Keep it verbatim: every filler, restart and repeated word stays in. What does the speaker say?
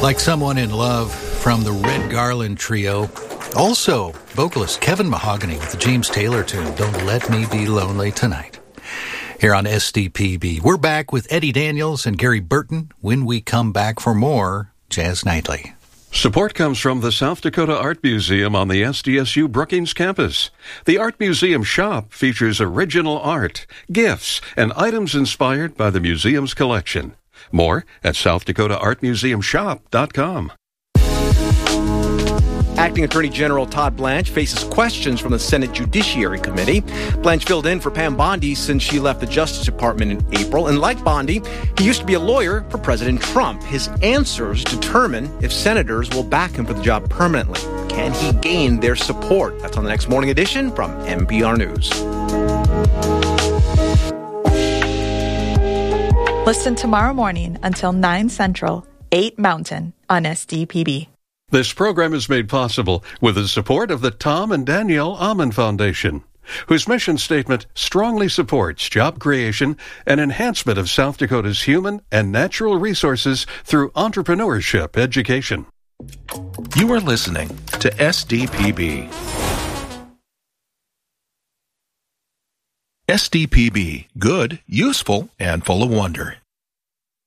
Like Someone in Love from the Red Garland Trio. Also, vocalist Kevin Mahogany with the James Taylor tune, Don't Let Me Be Lonely Tonight. Here on S D P B, we're back with Eddie Daniels and Gary Burton when we come back for more Jazz Nightly. Support comes from the South Dakota Art Museum on the S D S U Brookings campus. The Art Museum shop features original art, gifts, and items inspired by the museum's collection. More at south dakota art museum shop dot com. Acting Attorney General Todd Blanche faces questions from the Senate Judiciary Committee. Blanche filled in for Pam Bondi since she left the Justice Department in April. And like Bondi, he used to be a lawyer for President Trump. His answers determine if senators will back him for the job permanently. Can he gain their support? That's on the next Morning Edition from N P R News. Listen tomorrow morning until nine Central, eight Mountain on S D P B. This program is made possible with the support of the Tom and Danielle Amen Foundation, whose mission statement strongly supports job creation and enhancement of South Dakota's human and natural resources through entrepreneurship education. You are listening to S D P B. S D P B, good, useful, and full of wonder.